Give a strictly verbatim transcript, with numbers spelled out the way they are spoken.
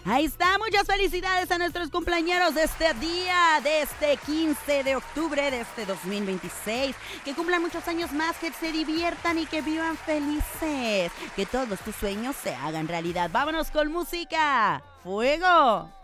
Ahí está, muchas felicidades a nuestros cumpleañeros de este día, de este quince de octubre de este dos mil veintiséis. Que cumplan muchos años más, que se diviertan y que vivan felices. Que todos tus sueños se hagan realidad. Vámonos con música. ¡Fuego!